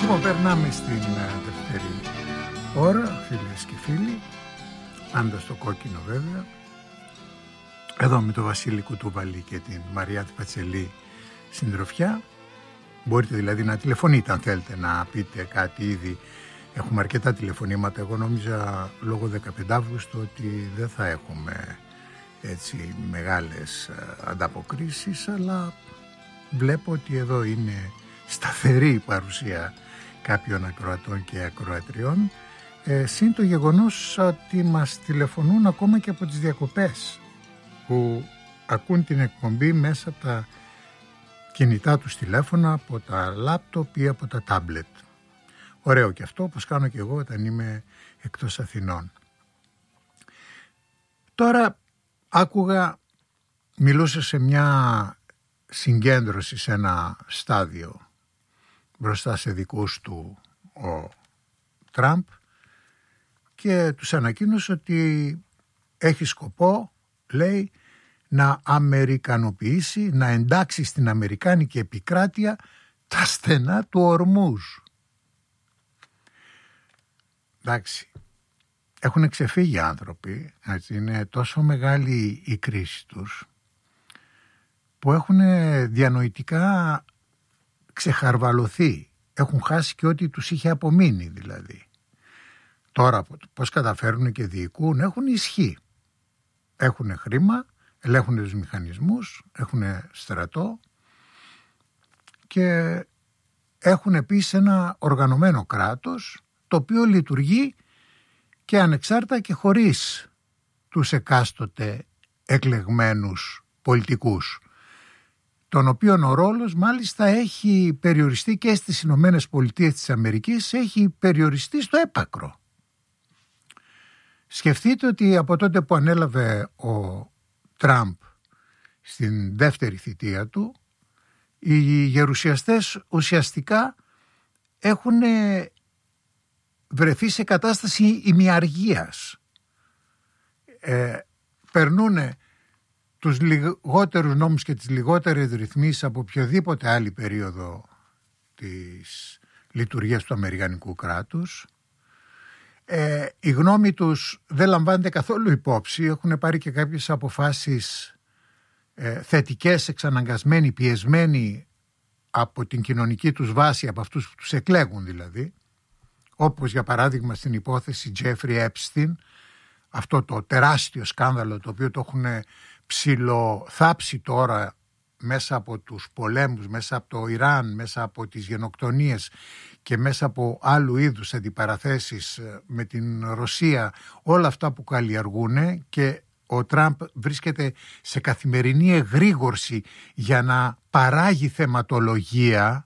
Λοιπόν, περνάμε στην δεύτερη ώρα, φίλες και φίλοι, πάντα στο κόκκινο βέβαια. Εδώ με τον Βασίλη Κουτούβαλη και την Μαριάτη Πατσελή συντροφιά. Μπορείτε δηλαδή να τηλεφωνείτε αν θέλετε να πείτε κάτι ήδη. Έχουμε αρκετά τηλεφωνήματα. Εγώ νόμιζα λόγω 15 Αύγουστου ότι δεν θα έχουμε έτσι μεγάλες ανταποκρίσεις, αλλά βλέπω ότι εδώ είναι σταθερή η παρουσία κάποιων ακροατών και ακροατριών, συν το γεγονός ότι μας τηλεφωνούν ακόμα και από τις διακοπές, που ακούν την εκπομπή μέσα από τα κινητά τους τηλέφωνα, από τα λάπτοπ ή από τα τάμπλετ. Ωραίο και αυτό, όπως κάνω και εγώ όταν είμαι εκτός Αθηνών. Τώρα άκουγα, μιλούσε σε μια συγκέντρωση σε ένα στάδιο μπροστά σε δικούς του ο Τραμπ και τους ανακοίνωσε ότι έχει σκοπό, λέει, να αμερικανοποιήσει, να εντάξει στην αμερικάνικη επικράτεια τα στενά του Ορμούζ. Εντάξει, έχουν ξεφύγει άνθρωποι, έτσι, είναι τόσο μεγάλη η κρίση τους που έχουν διανοητικά ξεχαρβαλωθεί, έχουν χάσει και ό,τι τους είχε απομείνει δηλαδή. Τώρα πώς καταφέρουν και διοικούν, έχουν ισχύ, έχουν χρήμα, ελέγχουν τους μηχανισμούς, έχουν στρατό και έχουν επίσης ένα οργανωμένο κράτος το οποίο λειτουργεί και ανεξάρτητα και χωρίς τους εκάστοτε εκλεγμένους πολιτικούς, τον οποίον ο ρόλος μάλιστα έχει περιοριστεί και στις Ηνωμένες Πολιτείες της Αμερικής, έχει περιοριστεί στο έπακρο. Σκεφτείτε ότι από τότε που ανέλαβε ο Τραμπ στην δεύτερη θητεία του, οι γερουσιαστές ουσιαστικά έχουν βρεθεί σε κατάσταση ημιαργίας. Περνούν τους λιγότερους νόμους και τις λιγότερες ρυθμίσεις από οποιοδήποτε άλλη περίοδο της λειτουργίας του αμερικανικού κράτους. Η γνώμη τους δεν λαμβάνεται καθόλου υπόψη. Έχουν πάρει και κάποιες αποφάσεις θετικές, εξαναγκασμένοι, πιεσμένοι από την κοινωνική τους βάση, από αυτούς που τους εκλέγουν δηλαδή, όπως για παράδειγμα στην υπόθεση Jeffrey Epstein, αυτό το τεράστιο σκάνδαλο το οποίο το έχουν ψιλοθάψει τώρα μέσα από τους πολέμους, μέσα από το Ιράν, μέσα από τις γενοκτονίες και μέσα από άλλου είδους αντιπαραθέσεις με την Ρωσία, όλα αυτά που καλλιεργούν, και ο Τραμπ βρίσκεται σε καθημερινή εγρήγορση για να παράγει θεματολογία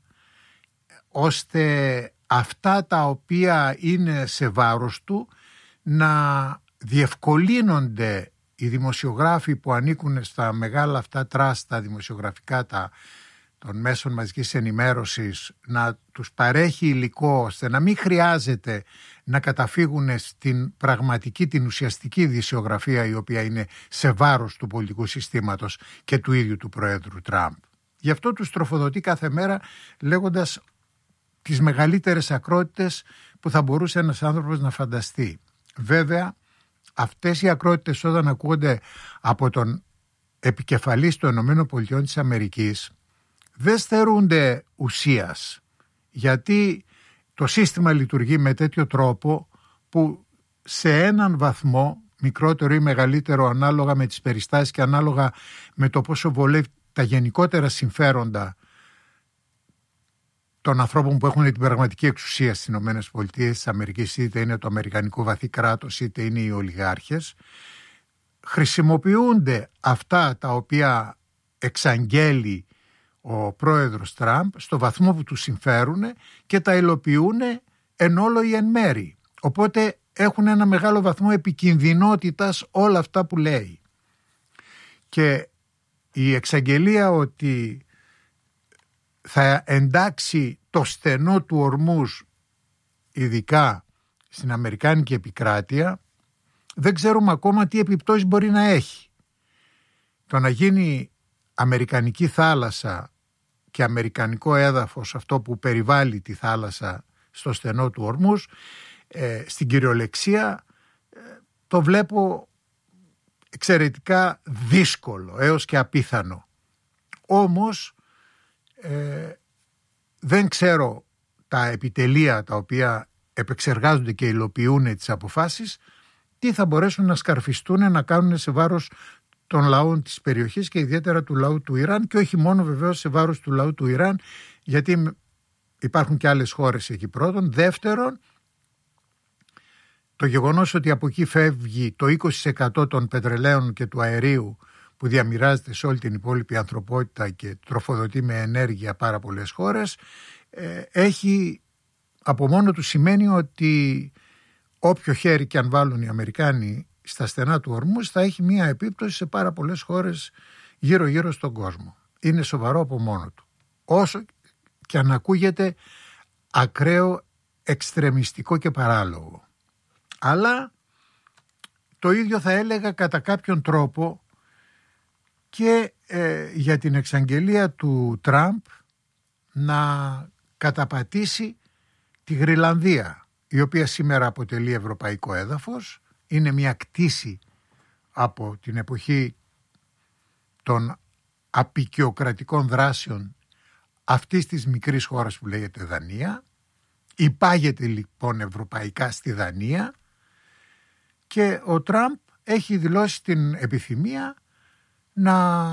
ώστε αυτά τα οποία είναι σε βάρος του να διευκολύνονται οι δημοσιογράφοι που ανήκουν στα μεγάλα αυτά τράστα δημοσιογραφικά των μέσων μαζικής ενημέρωσης, να τους παρέχει υλικό ώστε να μην χρειάζεται να καταφύγουν στην πραγματική, την ουσιαστική ειδησιογραφία η οποία είναι σε βάρος του πολιτικού συστήματος και του ίδιου του Προέδρου Τραμπ. Γι' αυτό τους τροφοδοτεί κάθε μέρα λέγοντας τις μεγαλύτερες ακρότητες που θα μπορούσε ένας άνθρωπος να φανταστεί. Βέβαια, αυτές οι ακρότητες όταν ακούγονται από τον επικεφαλής των ΗΠΑ δεν στερούνται ουσίας, γιατί το σύστημα λειτουργεί με τέτοιο τρόπο που σε έναν βαθμό, μικρότερο ή μεγαλύτερο ανάλογα με τις περιστάσεις και ανάλογα με το πόσο βολεύει τα γενικότερα συμφέροντα των ανθρώπων που έχουν την πραγματική εξουσία στις ΗΠΑ, είτε είναι το αμερικανικό βαθύ κράτος είτε είναι οι ολιγάρχες, χρησιμοποιούνται αυτά τα οποία εξαγγέλει ο πρόεδρος Τραμπ στο βαθμό που τους συμφέρουν και τα υλοποιούν εν όλο ή εν μέρη. Οπότε έχουν ένα μεγάλο βαθμό επικινδυνότητας όλα αυτά που λέει. Και η εξαγγελία ότι θα εντάξει το στενό του Ορμούζ ειδικά στην αμερικάνικη επικράτεια, δεν ξέρουμε ακόμα τι επιπτώσεις μπορεί να έχει. Το να γίνει αμερικανική θάλασσα και αμερικανικό έδαφος αυτό που περιβάλλει τη θάλασσα στο στενό του Ορμούς, στην κυριολεξία το βλέπω εξαιρετικά δύσκολο έως και απίθανο. Όμως δεν ξέρω τα επιτελεία τα οποία επεξεργάζονται και υλοποιούν τις αποφάσεις τι θα μπορέσουν να σκαρφιστούν να κάνουν σε βάρος των λαών της περιοχής και ιδιαίτερα του λαού του Ιράν, και όχι μόνο βεβαίως σε βάρος του λαού του Ιράν, γιατί υπάρχουν και άλλες χώρες εκεί πρώτον. Δεύτερον, το γεγονός ότι από εκεί φεύγει το 20% των πετρελαίων και του αερίου που διαμοιράζεται σε όλη την υπόλοιπη ανθρωπότητα και τροφοδοτεί με ενέργεια πάρα πολλές χώρες, έχει από μόνο του σημαίνει ότι όποιο χέρι και αν βάλουν οι Αμερικάνοι στα στενά του Ορμούς θα έχει μία επίπτωση σε πάρα πολλές χώρες γύρω-γύρω στον κόσμο. Είναι σοβαρό από μόνο του. Όσο και αν ακούγεται ακραίο, εξτρεμιστικό και παράλογο. Αλλά το ίδιο θα έλεγα κατά κάποιον τρόπο και για την εξαγγελία του Τραμπ να καταπατήσει τη Γροιλανδία, η οποία σήμερα αποτελεί ευρωπαϊκό έδαφος. Είναι μια κτήση από την εποχή των απικιοκρατικών δράσεων αυτής της μικρής χώρας που λέγεται Δανία. Υπάγεται λοιπόν ευρωπαϊκά στη Δανία και ο Τραμπ έχει δηλώσει την επιθυμία να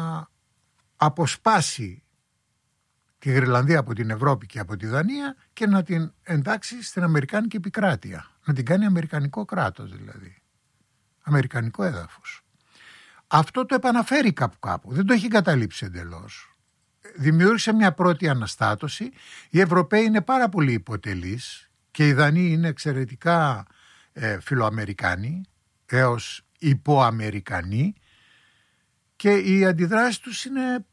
αποσπάσει τη Γροιλανδία από την Ευρώπη και από τη Δανία και να την εντάξει στην Αμερικάνικη επικράτεια. Να την κάνει αμερικανικό κράτος δηλαδή. Αμερικανικό έδαφος. Αυτό το επαναφέρει κάπου. Δεν το έχει καταλήψει εντελώς. Δημιούργησε μια πρώτη αναστάτωση. Οι Ευρωπαίοι είναι πάρα πολύ υποτελείς και οι Δανείοι είναι εξαιρετικά φιλοαμερικάνοι έως υποαμερικανοί και οι αντιδράσεις τους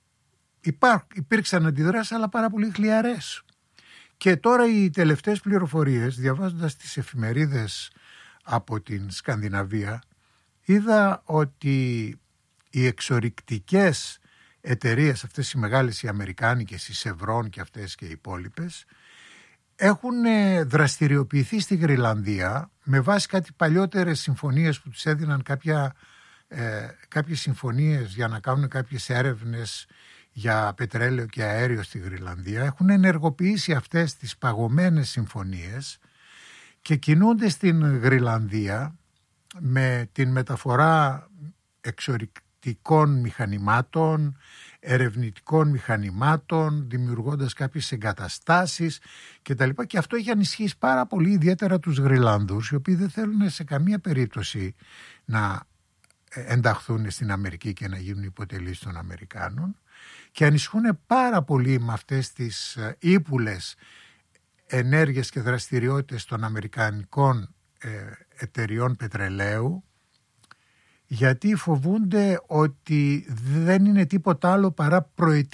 υπήρξαν αντιδράσεις αλλά πάρα πολύ χλιαρές. Και τώρα οι τελευταίες πληροφορίες, διαβάζοντας τις εφημερίδες από την Σκανδιναβία, είδα ότι οι εξορυκτικές εταιρείες αυτές οι μεγάλες, οι αμερικάνικες, οι Σεβρόν και αυτές και οι υπόλοιπες, έχουν δραστηριοποιηθεί στη Γροιλανδία με βάση κάτι παλιότερες συμφωνίες που τους έδιναν κάποιες συμφωνίες για να κάνουν κάποιες έρευνες για πετρέλαιο και αέριο στη Γροιλανδία. Έχουν ενεργοποιήσει αυτές τις παγωμένες συμφωνίες και κινούνται στην Γροιλανδία με την μεταφορά εξορυκτικών μηχανημάτων, ερευνητικών μηχανημάτων, δημιουργώντας κάποιες εγκαταστάσεις κτλ. Και αυτό έχει ανισχύσει πάρα πολύ ιδιαίτερα τους Γροιλανδούς, οι οποίοι δεν θέλουν σε καμία περίπτωση να ενταχθούν στην Αμερική και να γίνουν υποτελείς των Αμερικάνων, και ανισχούν πάρα πολύ με αυτές τις ύπουλες ενέργειες και δραστηριότητες των αμερικανικών εταιριών πετρελαίου, γιατί φοβούνται ότι δεν είναι τίποτα άλλο παρά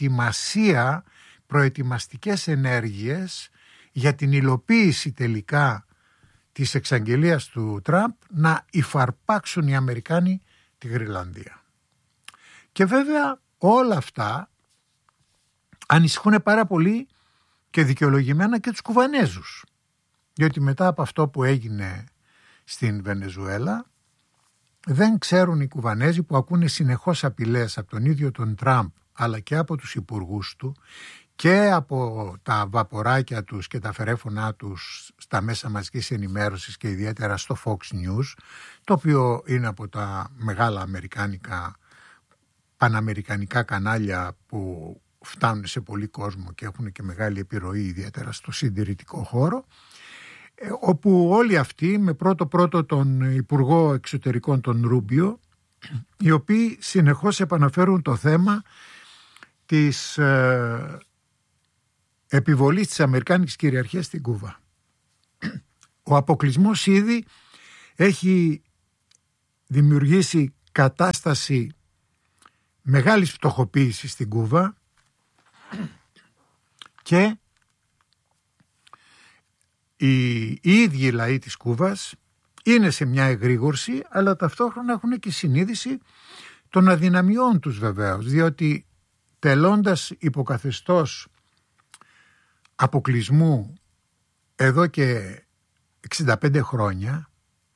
προετοιμαστικές ενέργειες για την υλοποίηση τελικά της εξαγγελίας του Τραμπ να υφαρπάξουν οι Αμερικάνοι τη Γροιλανδία. Και βέβαια όλα αυτά ανησυχούν πάρα πολύ και δικαιολογημένα και τους Κουβανέζους, διότι μετά από αυτό που έγινε στην Βενεζουέλα δεν ξέρουν οι Κουβανέζοι, που ακούνε συνεχώς απειλές από τον ίδιο τον Τραμπ αλλά και από τους υπουργούς του και από τα βαποράκια τους και τα φερέφωνά τους στα μέσα μαζικής ενημέρωσης και ιδιαίτερα στο Fox News, το οποίο είναι από τα μεγάλα παναμερικανικά κανάλια που φτάνουν σε πολύ κόσμο και έχουν και μεγάλη επιρροή ιδιαίτερα στο συντηρητικό χώρο, όπου όλοι αυτοί με πρώτο τον Υπουργό Εξωτερικών τον Ρούμπιο, οι οποίοι συνεχώς επαναφέρουν το θέμα της επιβολής της αμερικάνικης κυριαρχίας στην Κούβα. Ο αποκλεισμός ήδη έχει δημιουργήσει κατάσταση μεγάλης φτωχοποίησης στην Κούβα και οι ίδιοι λαοί της Κούβας είναι σε μια εγρήγορση, αλλά ταυτόχρονα έχουν και συνείδηση των αδυναμιών τους βεβαίως, διότι τελώντας υποκαθεστώς αποκλεισμού εδώ και 65 χρόνια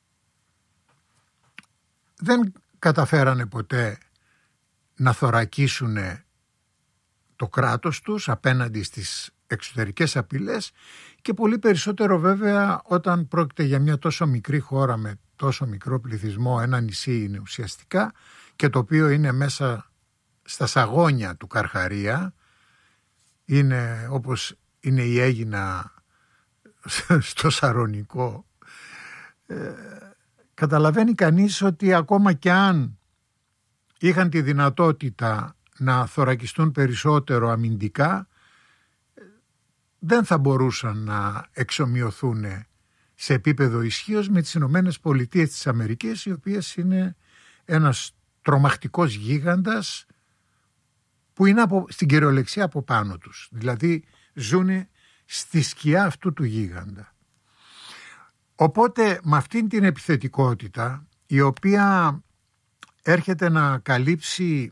δεν καταφέρανε ποτέ να θωρακίσουν το κράτος τους απέναντι στις εξωτερικές απειλές και πολύ περισσότερο βέβαια όταν πρόκειται για μια τόσο μικρή χώρα με τόσο μικρό πληθυσμό, ένα νησί είναι ουσιαστικά και το οποίο είναι μέσα στα σαγόνια του Καρχαρία, είναι όπως είναι η Αίγινα στο Σαρονικό. Καταλαβαίνει κανείς ότι ακόμα και αν είχαν τη δυνατότητα να θωρακιστούν περισσότερο αμυντικά, δεν θα μπορούσαν να εξομοιωθούν σε επίπεδο ισχύως με τις Ηνωμένες Πολιτείες της Αμερικής, οι οποίες είναι ένας τρομακτικός γίγαντας που είναι στην κυριολεξία από πάνω τους. Δηλαδή ζουν στη σκιά αυτού του γίγαντα. Οπότε με αυτήν την επιθετικότητα, η οποία έρχεται να καλύψει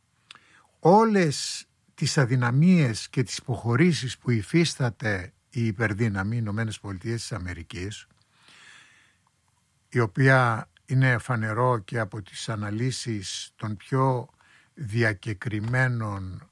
όλες τις αδυναμίες και τις υποχωρήσεις που υφίσταται η υπερδύναμη Ηνωμένες Πολιτείες της Αμερικής, η οποία είναι φανερό και από τις αναλύσεις των πιο διακεκριμένων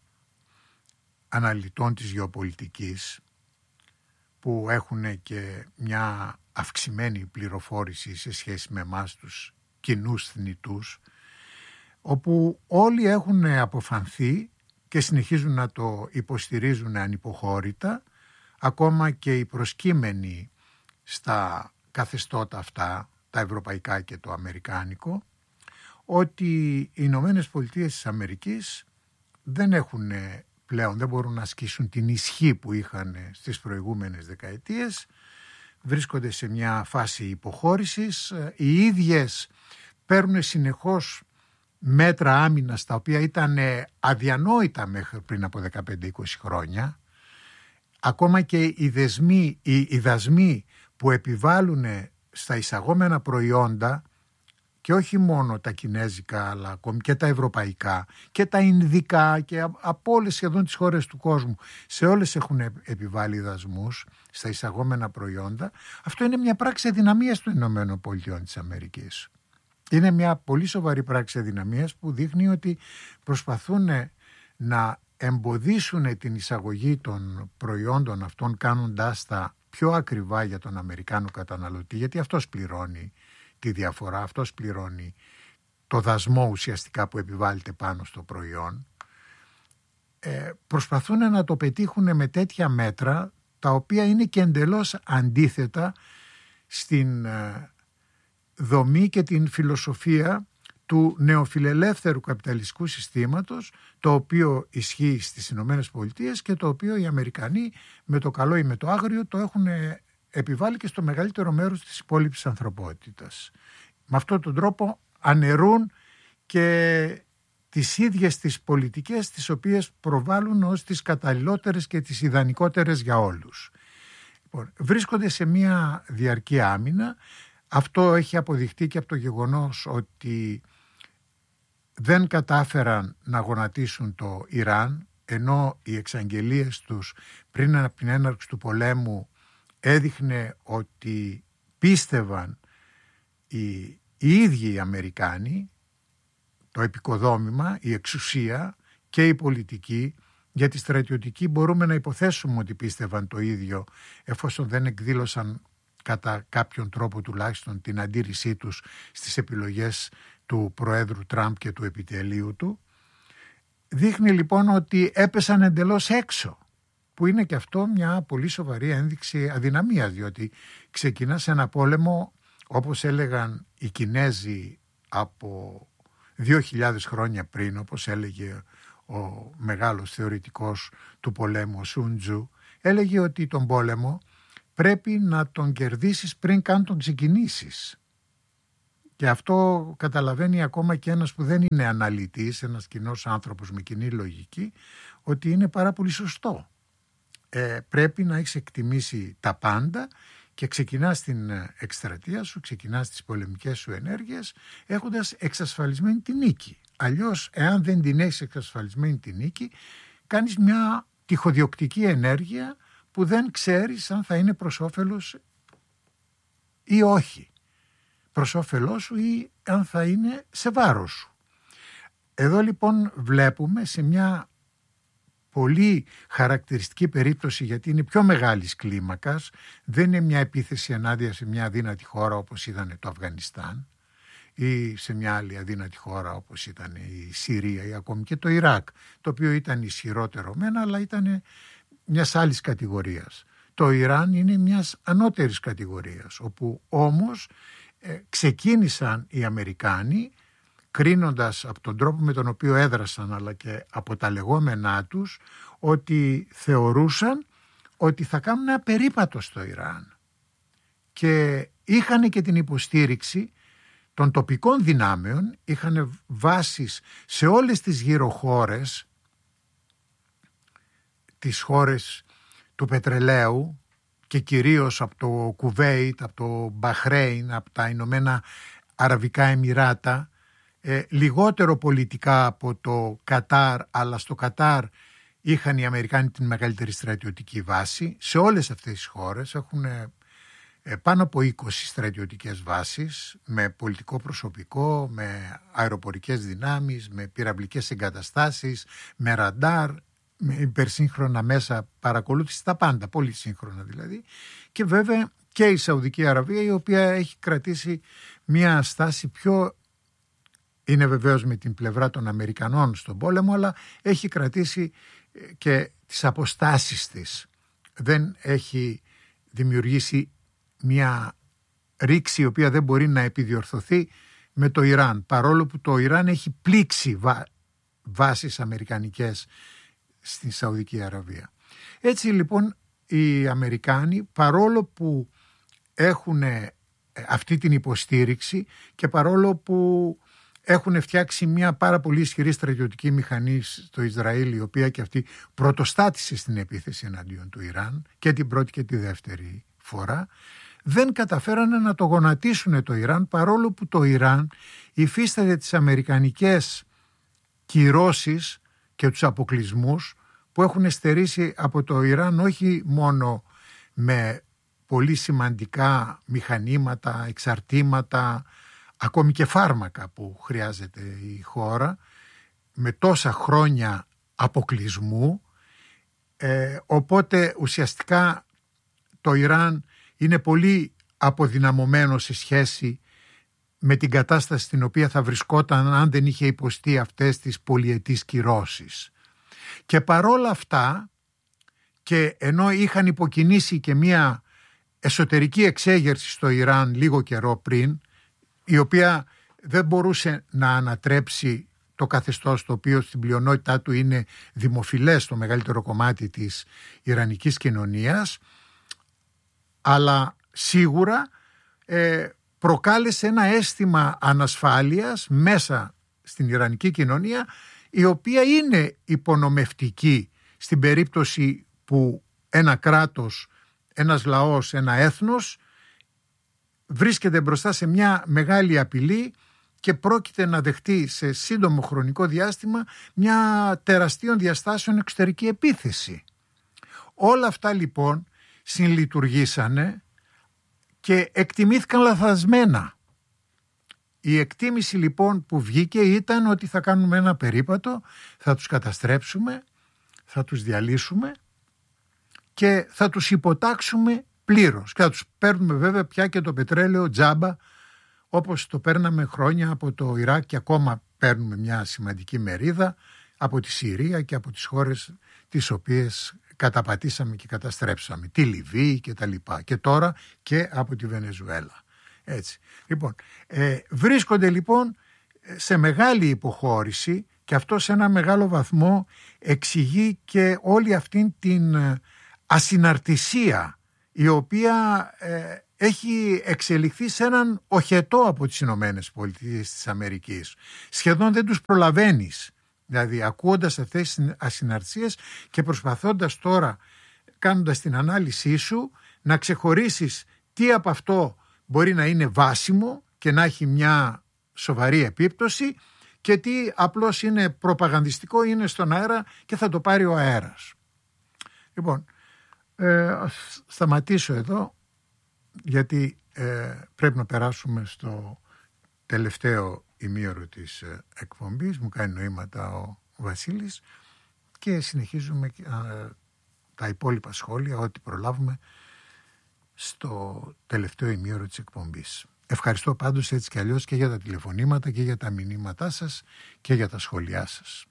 αναλυτών της γεωπολιτικής, που έχουν και μια αυξημένη πληροφόρηση σε σχέση με εμάς τους κοινούς θνητούς, όπου όλοι έχουν αποφανθεί και συνεχίζουν να το υποστηρίζουν ανυποχώρητα, ακόμα και οι προσκύμενοι στα καθεστώτα αυτά, τα ευρωπαϊκά και το αμερικάνικο, ότι οι Ηνωμένες Πολιτείες της Αμερικής δεν έχουν πλέον, δεν μπορούν να ασκήσουν την ισχύ που είχαν στις προηγούμενες δεκαετίες, βρίσκονται σε μια φάση υποχώρησης, οι ίδιες παίρνουν συνεχώς μέτρα άμυνας τα οποία ήταν αδιανόητα μέχρι πριν από 15-20 χρόνια. Ακόμα και οι δασμοί που επιβάλλουν στα εισαγόμενα προϊόντα, και όχι μόνο τα κινέζικα αλλά ακόμη και τα ευρωπαϊκά και τα ινδικά και από όλες σχεδόν τις χώρες του κόσμου, σε όλες έχουν επιβάλει δασμούς στα εισαγόμενα προϊόντα. Αυτό είναι μια πράξη αδυναμίας των Ηνωμένων Πολιτειών της Αμερικής. Είναι μια πολύ σοβαρή πράξη αδυναμίας που δείχνει ότι προσπαθούν να εμποδίσουν την εισαγωγή των προϊόντων αυτών, κάνοντάς τα πιο ακριβά για τον Αμερικάνο καταναλωτή, γιατί αυτός πληρώνει τη διαφορά, αυτός πληρώνει το δασμό ουσιαστικά που επιβάλλεται πάνω στο προϊόν. Προσπαθούν να το πετύχουν με τέτοια μέτρα, τα οποία είναι και εντελώς αντίθετα στην δομή και την φιλοσοφία του νεοφιλελεύθερου καπιταλιστικού συστήματος, το οποίο ισχύει στις Ηνωμένες Πολιτείες και το οποίο οι Αμερικανοί με το καλό ή με το άγριο το έχουν επιβάλλει και στο μεγαλύτερο μέρος της υπόλοιπης ανθρωπότητας. Με αυτόν τον τρόπο αναιρούν και τις ίδιες τις πολιτικές, τις οποίες προβάλλουν ως τις καταλληλότερες και τις ιδανικότερες για όλους. Λοιπόν, βρίσκονται σε μια διαρκή άμυνα. Αυτό έχει αποδειχτεί και από το γεγονός ότι δεν κατάφεραν να γονατίσουν το Ιράν, ενώ οι εξαγγελίες τους πριν από την έναρξη του πολέμου έδειχνε ότι πίστευαν οι ίδιοι οι Αμερικάνοι, το επικοδόμημα, η εξουσία και η πολιτική, για τη στρατιωτική μπορούμε να υποθέσουμε ότι πίστευαν το ίδιο, εφόσον δεν εκδήλωσαν κατά κάποιον τρόπο τουλάχιστον την αντίρρησή τους στις επιλογές του Προέδρου Τραμπ και του επιτελείου του. Δείχνει λοιπόν ότι έπεσαν εντελώς έξω, που είναι και αυτό μια πολύ σοβαρή ένδειξη αδυναμίας, διότι ξεκινάς ένα πόλεμο, όπως έλεγαν οι Κινέζοι από 2.000 χρόνια πριν, όπως έλεγε ο μεγάλος θεωρητικός του πολέμου, ο Σουν Τζου, έλεγε ότι τον πόλεμο πρέπει να τον κερδίσεις πριν καν τον ξεκινήσεις. Και αυτό καταλαβαίνει ακόμα και ένας που δεν είναι αναλυτής, ένας κοινός άνθρωπος με κοινή λογική, ότι είναι πάρα πολύ σωστό. Πρέπει να έχεις εκτιμήσει τα πάντα και ξεκινάς την εκστρατεία σου, ξεκινάς τις πολεμικές σου ενέργειες έχοντας εξασφαλισμένη την νίκη. Αλλιώς, εάν δεν την έχεις εξασφαλισμένη την νίκη, κάνεις μια τυχοδιοκτική ενέργεια που δεν ξέρεις αν θα είναι προς όφελος ή όχι. Προς όφελός σου ή αν θα είναι σε βάρος σου. Εδώ λοιπόν βλέπουμε σε μια πολύ χαρακτηριστική περίπτωση, γιατί είναι πιο μεγάλης κλίμακας, δεν είναι μια επίθεση ενάντια σε μια αδύνατη χώρα όπως ήταν το Αφγανιστάν ή σε μια άλλη αδύνατη χώρα όπως ήταν η Συρία ή ακόμη και το Ιράκ, το οποίο ήταν ισχυρότερο μένα, αλλά ήταν μιας άλλης κατηγορίας. Το Ιράν είναι μιας ανώτερης κατηγορίας, όπου όμως ξεκίνησαν οι Αμερικάνοι, κρίνοντας από τον τρόπο με τον οποίο έδρασαν αλλά και από τα λεγόμενά τους, ότι θεωρούσαν ότι θα κάνουν ένα περίπατο στο Ιράν και είχαν και την υποστήριξη των τοπικών δυνάμεων, είχαν βάσεις σε όλες τις γύρω χώρες, τις χώρες του πετρελαίου και κυρίως από το Κουβέιτ, από το Μπαχρέιν, από τα Ηνωμένα Αραβικά Εμιράτα, λιγότερο πολιτικά από το Κατάρ, αλλά στο Κατάρ είχαν οι Αμερικάνοι την μεγαλύτερη στρατιωτική βάση. Σε όλες αυτές τις χώρες έχουν πάνω από 20 στρατιωτικές βάσεις με πολιτικό προσωπικό, με αεροπορικές δυνάμεις, με πυραυλικές εγκαταστάσεις, με ραντάρ, με υπερσύγχρονα μέσα παρακολούθηση, τα πάντα, πολύ σύγχρονα δηλαδή. Και βέβαια και η Σαουδική Αραβία, η οποία έχει κρατήσει μια στάση πιο, είναι βεβαίως με την πλευρά των Αμερικανών στον πόλεμο, αλλά έχει κρατήσει και τις αποστάσεις της. Δεν έχει δημιουργήσει μια ρήξη η οποία δεν μπορεί να επιδιορθωθεί με το Ιράν, παρόλο που το Ιράν έχει πλήξει βάσεις αμερικανικές στη Σαουδική Αραβία. Έτσι λοιπόν οι Αμερικάνοι, παρόλο που έχουν αυτή την υποστήριξη και παρόλο που έχουν φτιάξει μια πάρα πολύ ισχυρή στρατιωτική μηχανή στο Ισραήλ, η οποία και αυτή πρωτοστάτησε στην επίθεση εναντίον του Ιράν και την πρώτη και τη δεύτερη φορά, δεν καταφέρανε να το γονατίσουν το Ιράν, παρόλο που το Ιράν υφίσταται τις αμερικανικές κυρώσεις και τους αποκλεισμούς που έχουν στερήσει από το Ιράν όχι μόνο με πολύ σημαντικά μηχανήματα, εξαρτήματα, ακόμη και φάρμακα που χρειάζεται η χώρα, με τόσα χρόνια αποκλεισμού, οπότε ουσιαστικά το Ιράν είναι πολύ αποδυναμωμένο σε σχέση με την κατάσταση στην οποία θα βρισκόταν αν δεν είχε υποστεί αυτές τις πολυετής κυρώσεις. Και παρόλα αυτά, και ενώ είχαν υποκινήσει και μία εσωτερική εξέγερση στο Ιράν λίγο καιρό πριν, η οποία δεν μπορούσε να ανατρέψει το καθεστώς το οποίο στην πλειονότητά του είναι δημοφιλές στο μεγαλύτερο κομμάτι της ιρανικής κοινωνίας, αλλά σίγουρα προκάλεσε ένα αίσθημα ανασφάλειας μέσα στην ιρανική κοινωνία, η οποία είναι υπονομευτική στην περίπτωση που ένα κράτος, ένας λαός, ένα έθνος βρίσκεται μπροστά σε μια μεγάλη απειλή και πρόκειται να δεχτεί σε σύντομο χρονικό διάστημα μια τεραστίων διαστάσεων εξωτερική επίθεση. Όλα αυτά λοιπόν συλλειτουργήσανε και εκτιμήθηκαν λαθασμένα. Η εκτίμηση λοιπόν που βγήκε ήταν ότι θα κάνουμε ένα περίπατο, θα τους καταστρέψουμε, θα τους διαλύσουμε και θα τους υποτάξουμε πλήρως. Και θα τους παίρνουμε βέβαια πια και το πετρέλαιο τζάμπα, όπως το παίρναμε χρόνια από το Ιράκ και ακόμα παίρνουμε μια σημαντική μερίδα από τη Συρία και από τις χώρες τις οποίες καταπατήσαμε και καταστρέψαμε, τη Λιβύη και τα λοιπά, και τώρα και από τη Βενεζουέλα. Έτσι. Λοιπόν, βρίσκονται λοιπόν σε μεγάλη υποχώρηση και αυτό σε ένα μεγάλο βαθμό εξηγεί και όλη αυτήν την ασυναρτησία η οποία έχει εξελιχθεί σε έναν οχετό από τις Ηνωμένες Πολιτείες της Αμερικής. Σχεδόν δεν τους προλαβαίνεις. Δηλαδή ακούοντας αυτές τις ασυναρτησίες και προσπαθώντας τώρα, κάνοντας την ανάλυση σου, να ξεχωρίσεις τι από αυτό μπορεί να είναι βάσιμο και να έχει μια σοβαρή επίπτωση και τι απλώς είναι προπαγανδιστικό, είναι στον αέρα και θα το πάρει ο αέρας. Λοιπόν, Ας σταματήσω εδώ, γιατί πρέπει να περάσουμε στο τελευταίο ημίωρο της εκπομπής. Μου κάνει νοήματα ο Βασίλης και συνεχίζουμε τα υπόλοιπα σχόλια, ό,τι προλάβουμε, στο τελευταίο ημίωρο της εκπομπής. Ευχαριστώ πάντως έτσι κι αλλιώς και για τα τηλεφωνήματα και για τα μηνύματά σας και για τα σχόλιά σας.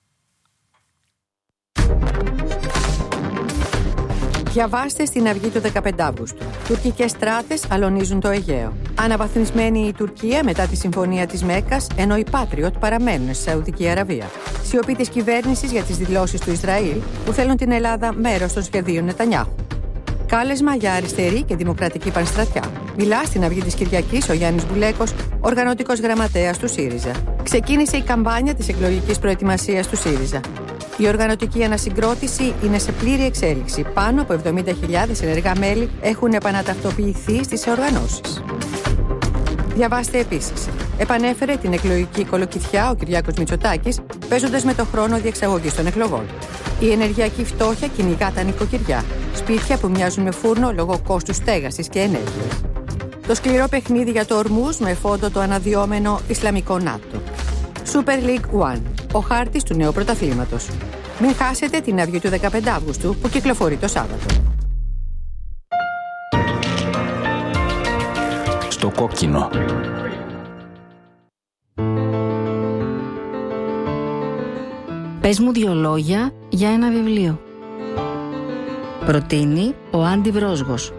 Διαβάστε στην Αυγή του 15 Αύγουστου. Τουρκικές στράτες αλωνίζουν το Αιγαίο. Αναβαθμισμένη η Τουρκία μετά τη συμφωνία της Μέκκας, ενώ οι Patriot παραμένουν στη Σαουδική Αραβία. Σιωπή της κυβέρνησης για τις δηλώσεις του Ισραήλ που θέλουν την Ελλάδα μέρος των σχεδίων Νετανιάχου. Κάλεσμα για αριστερή και δημοκρατική πανστρατιά. Μιλά στην Αυγή της Κυριακής ο Γιάννης Μπουλέκος, οργανωτικός γραμματέας του ΣΥΡΙΖΑ. Ξεκίνησε η καμπάνια της εκλογικής προετοιμασίας του ΣΥΡΙΖΑ. Η οργανωτική ανασυγκρότηση είναι σε πλήρη εξέλιξη. Πάνω από 70.000 ενεργά μέλη έχουν επαναταυτοποιηθεί στις οργανώσεις. Διαβάστε επίσης. Επανέφερε την εκλογική κολοκυθιά ο Κυριάκος Μητσοτάκης, παίζοντας με το χρόνο διεξαγωγής των εκλογών. Η ενεργειακή φτώχεια κυνηγά τα νοικοκυριά. Σπίτια που μοιάζουν με φούρνο λόγω κόστους στέγασης και ενέργειας. Το σκληρό παιχνίδι για το Ορμούζ με φόντο το αναδυόμενο Ισλαμικό ΝΑΤΟ. Super League 1. Ο χάρτης του νέου πρωταθλήματος. Μην χάσετε την Αυγή του 15 Αύγουστου που κυκλοφορεί το Σάββατο. Στο κόκκινο. Πες μου 2 λόγια για ένα βιβλίο. Προτείνει ο Άντι Βρόσγος.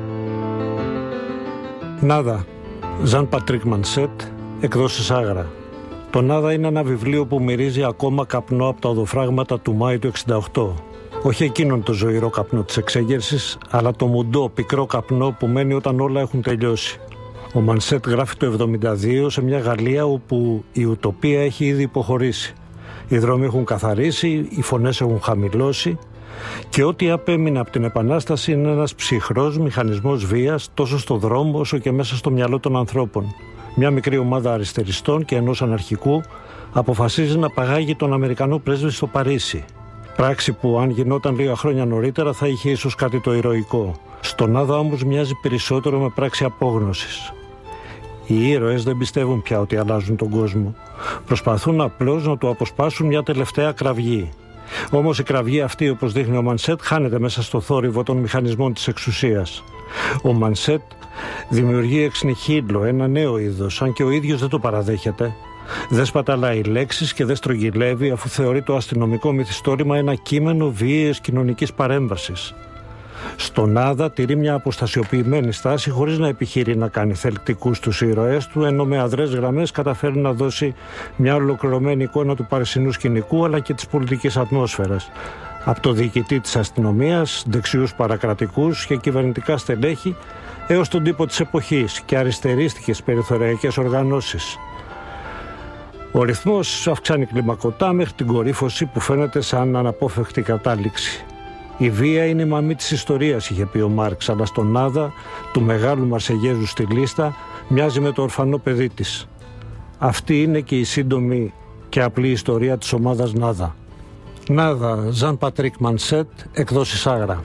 Νάδα, Ζαν Πατρίκ Μανσέτ, εκδόσεις Άγρα. Το Νάδα είναι ένα βιβλίο που μυρίζει ακόμα καπνό από τα οδοφράγματα του Μάη του 68. Όχι εκείνον το ζωηρό καπνό της εξέγερσης, αλλά το μουντό, πικρό καπνό που μένει όταν όλα έχουν τελειώσει. Ο Μανσέτ γράφει το 72 σε μια Γαλλία όπου η ουτοπία έχει ήδη υποχωρήσει. Οι δρόμοι έχουν καθαρίσει, οι φωνές έχουν χαμηλώσει και ό,τι απέμεινε από την Επανάσταση είναι ένας ψυχρός μηχανισμός βίας τόσο στο δρόμο όσο και μέσα στο μυαλό των ανθρώπων. Μια μικρή ομάδα αριστεριστών και ενός αναρχικού αποφασίζει να παγάγει τον Αμερικανό πρέσβη στο Παρίσι. Πράξη που αν γινόταν λίγα χρόνια νωρίτερα θα είχε ίσως κάτι το ηρωικό. Στον Νάδα όμως μοιάζει περισσότερο με πράξη απόγνωσης. Οι ήρωες δεν πιστεύουν πια ότι αλλάζουν τον κόσμο. Προσπαθούν απλώς να του αποσπάσουν μια τελευταία κραυγή. Όμως η κραυγή αυτή, όπως δείχνει ο Μανσέτ, χάνεται μέσα στο θόρυβο των μηχανισμών της εξουσίας. Ο Μανσέτ δημιουργεί εξ νιχίλο ένα νέο είδος, αν και ο ίδιος δεν το παραδέχεται. Δεν σπαταλάει λέξεις και δεν στρογγυλεύει, αφού θεωρεί το αστυνομικό μυθιστόρημα ένα κείμενο βίαιης κοινωνικής παρέμβασης. Στον Νάδα τηρεί μια αποστασιοποιημένη στάση χωρίς να επιχειρεί να κάνει θελκτικούς τους ήρωές του, ενώ με αδρές γραμμές καταφέρει να δώσει μια ολοκληρωμένη εικόνα του παρισινού σκηνικού αλλά και της πολιτικής ατμόσφαιρας. Από το διοικητή της αστυνομίας, δεξιούς παρακρατικούς και κυβερνητικά στελέχη, έως τον τύπο της εποχής και αριστερίστικες περιθωριακές οργανώσεις. Ο ρυθμός αυξάνει κλιμακωτά μέχρι την κορύφωση που φαίνεται σαν αναπόφευκτη κατάληξη. Η βία είναι η μαμή της ιστορίας, είχε πει ο Μάρξ, αλλά στον Νάδα, του μεγάλου Μαρσεγέζου στη λίστα, μοιάζει με το ορφανό παιδί της. Αυτή είναι και η σύντομη και απλή ιστορία της ομάδας Νάδα. Νάδα, Ζαν Πατρίκ Μανσέτ, εκδόσεις Άγρα.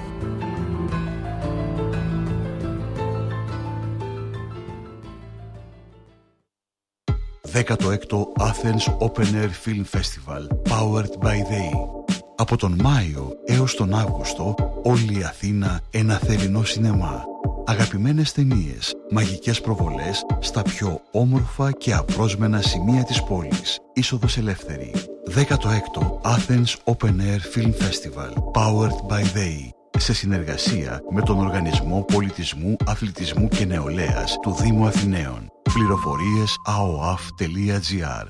...16ο Athens Open Air Film Festival, powered by they. Από τον Μάιο έως τον Αύγουστο, όλη η Αθήνα ένα θερινό σινεμά. Αγαπημένες ταινίες, μαγικές προβολές στα πιο όμορφα και απρόσμενα σημεία της πόλης. Είσοδος ελεύθερη. 16ο Athens Open Air Film Festival, powered by they. Σε συνεργασία με τον Οργανισμό Πολιτισμού, Αθλητισμού και Νεολαίας του Δήμου Αθηναίων. Πληροφορίες aoaf.gr.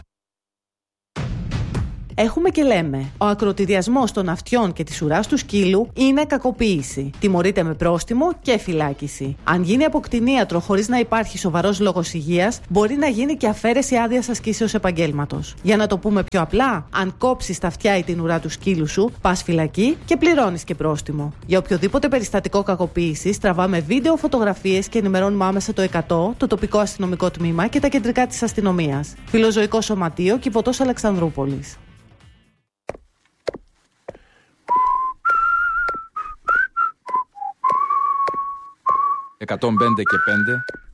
Έχουμε και λέμε. Ο ακροτηριασμός των αυτιών και της ουράς του σκύλου είναι κακοποίηση. Τιμωρείται με πρόστιμο και φυλάκιση. Αν γίνει από κτηνίατρο χωρίς να υπάρχει σοβαρός λόγος υγείας, μπορεί να γίνει και αφαίρεση άδειας ασκήσεως επαγγέλματος. Για να το πούμε πιο απλά, αν κόψεις τα αυτιά ή την ουρά του σκύλου σου, πας φυλακή και πληρώνεις και πρόστιμο. Για οποιοδήποτε περιστατικό κακοποίησης, τραβάμε βίντεο, φωτογραφίες και ενημερώνουμε άμεσα το 100, το τοπικό αστυνομικό τμήμα και τα κεντρικά της αστυνομίας. Φιλοζωικό Σωματείο, Κηποτός Αλεξανδρούπολης. 105 και 5